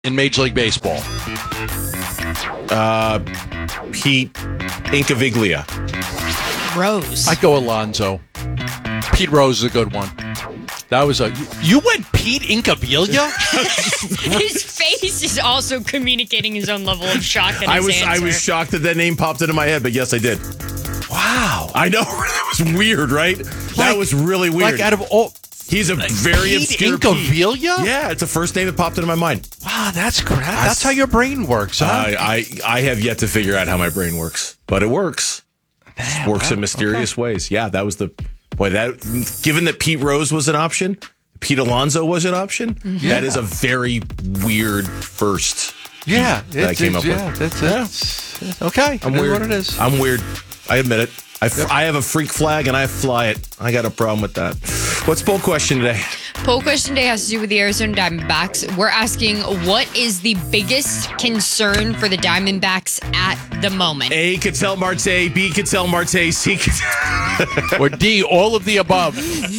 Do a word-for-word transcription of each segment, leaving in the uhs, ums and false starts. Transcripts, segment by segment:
in Major League Baseball? Uh, Pete Incaviglia. Rose. I'd go Alonso. Pete Rose is a good one. That was a... You went Pete Incaviglia? His face is also communicating his own level of shock at his I was answer. I was shocked that that name popped into my head, but yes, I did. Wow. I know. That was weird, right? That Like- was really weird. Like out of all... He's a very Pete obscure Incaviglia? Pete. Yeah, it's the first name that popped into my mind. Wow, that's great. That's how your brain works, huh? I, I I have yet to figure out how my brain works, but it works. Man, works wow, in mysterious okay. ways. Yeah, that was the boy. That given that Pete Rose was an option, Pete Alonso was an option. Mm-hmm. That is a very weird first. Yeah, that I it's, came it's, up yeah, with. That's, that's, okay. I'm It is weird. what it is. I'm weird. I admit it. I, f- I have a freak flag and I fly it. I got a problem with that. What's poll question today? Poll question today has to do with the Arizona Diamondbacks. We're asking, what is the biggest concern for the Diamondbacks at the moment? A, Ketel Marte. B, Ketel Marte. C, Ketel. Or D, all of the above.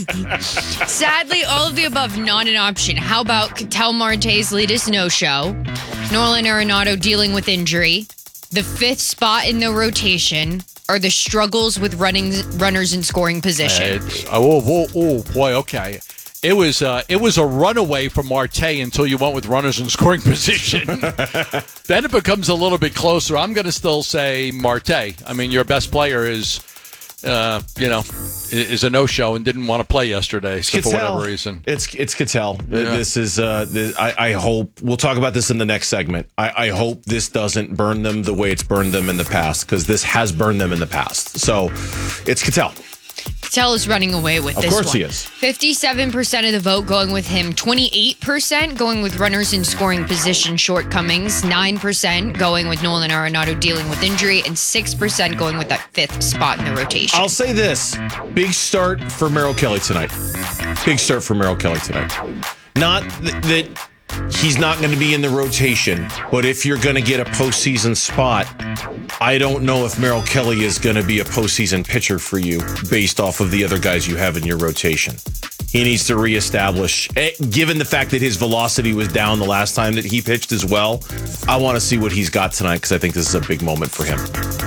Sadly, all of the above not an option. How about Ketel Marte's latest no-show? Nolan Arenado dealing with injury. The fifth spot in the rotation. Or the struggles with running runners in scoring position. It's- oh, oh, oh, boy, okay. It was uh, it was a runaway from Marte until you went with runners in scoring position. Then it becomes a little bit closer. I'm going to still say Marte. I mean, your best player is, uh, you know, is a no-show and didn't want to play yesterday so for whatever reason. It's it's Ketel. Yeah. This is. Uh, this, I, I hope we'll talk about this in the next segment. I, I hope this doesn't burn them the way it's burned them in the past, because this has burned them in the past. So it's Ketel. Ketel is running away with Of this course one. he is. fifty-seven percent of the vote going with him. twenty-eight percent going with runners in scoring position shortcomings. nine percent going with Nolan Arenado dealing with injury. And six percent going with that fifth spot in the rotation. I'll say this: big start for Merrill Kelly tonight. Big start for Merrill Kelly tonight. Not th- that he's not going to be in the rotation, but if you're going to get a postseason spot, I don't know if Merrill Kelly is going to be a postseason pitcher for you based off of the other guys you have in your rotation. He needs to reestablish, eh, given the fact that his velocity was down the last time that he pitched as well. I want to see what he's got tonight, because I think this is a big moment for him.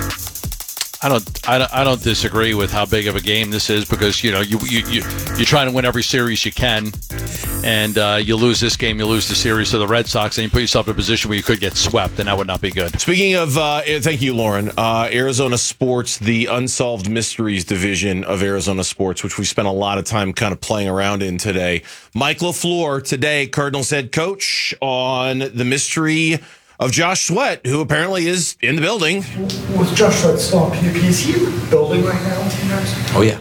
I don't, I don't, I don't disagree with how big of a game this is, because you know you you you you're trying to win every series you can, and uh, you lose this game, you lose the series to the Red Sox, and you put yourself in a position where you could get swept, and that would not be good. Speaking of, uh, thank you, Lauren. Uh, Arizona Sports, the Unsolved Mysteries division of Arizona Sports, which we spent a lot of time kind of playing around in today. Mike LaFleur today, Cardinals head coach, on the mystery of Josh Sweat, who apparently is in the building. With Josh Sweat still on P P, is he in the building right now with you guys? Oh, yeah.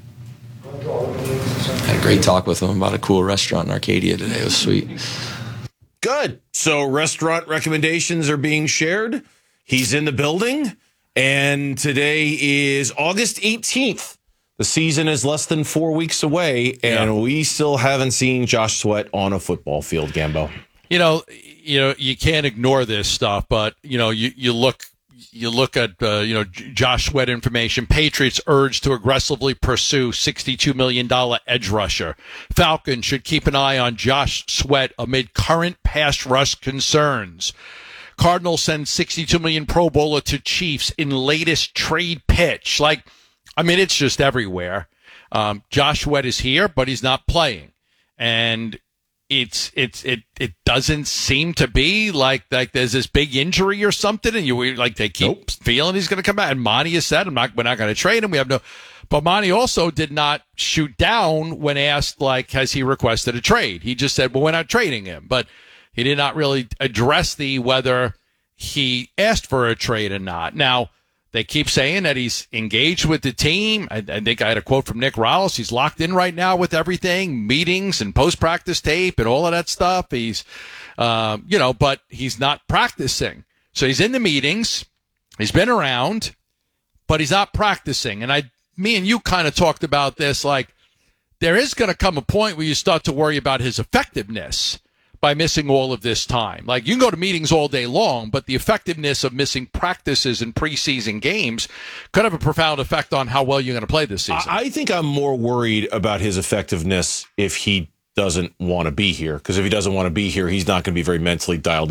Had a great talk with him about a cool restaurant in Arcadia today. It was sweet. Good. So restaurant recommendations are being shared. He's in the building. And today is August eighteenth. The season is less than four weeks away, and Yeah. we still haven't seen Josh Sweat on a football field, Gambo. You know, you know, you can't ignore this stuff, but you know, you, you look, you look at, uh, you know, J- Josh Sweat information. Patriots urged to aggressively pursue sixty-two million dollars edge rusher. Falcons should keep an eye on Josh Sweat amid current pass rush concerns. Cardinals send sixty-two million dollars Pro Bowler to Chiefs in latest trade pitch. Like, I mean, it's just everywhere. Um, Josh Sweat is here, but he's not playing. And It's it's it it doesn't seem to be like like there's this big injury or something, and you like they keep Nope. feeling he's going to come back. And Monty has said, "I'm not we're not going to trade him. We have no." But Monty also did not shoot down when asked like, has he requested a trade? He just said, "Well, we're not trading him," but he did not really address the whether he asked for a trade or not. Now, they keep saying that he's engaged with the team. I, I think I had a quote from Nick Rallis. He's locked in right now with everything, meetings and post-practice tape and all of that stuff. He's, um, you know, but he's not practicing. So he's in the meetings. He's been around, but he's not practicing. And I, me and you kind of talked about this. Like, there is going to come a point where you start to worry about his effectiveness by missing all of this time. Like, you can go to meetings all day long, but the effectiveness of missing practices in preseason games could have a profound effect on how well you're going to play this season. I I think I'm more worried about his effectiveness if he doesn't want to be here. Because if he doesn't want to be here, he's not going to be very mentally dialed